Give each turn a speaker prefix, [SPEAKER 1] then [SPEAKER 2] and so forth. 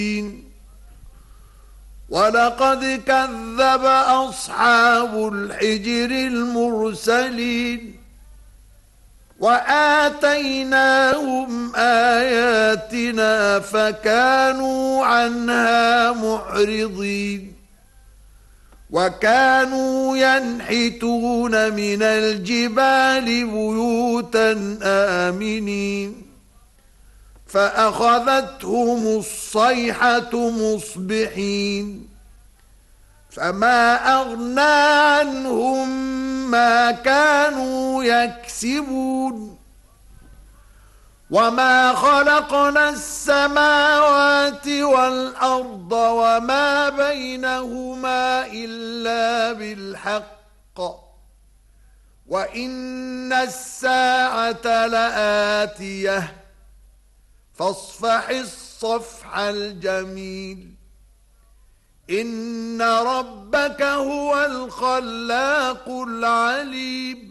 [SPEAKER 1] ولقد كذب أصحاب الحجر المرسلين وآتيناهم آياتنا فكانوا عنها معرضين وكانوا ينحتون من الجبال بيوتا آمنين فأخذتهم الصيحة مصبحين فما أغنى عنهم ما كانوا يكسبون وما خلقنا السماوات والأرض وما بينهما إلا بالحق وإن الساعة لآتية فاصفح الصفح الجميل إن ربك هو الخلاق العليم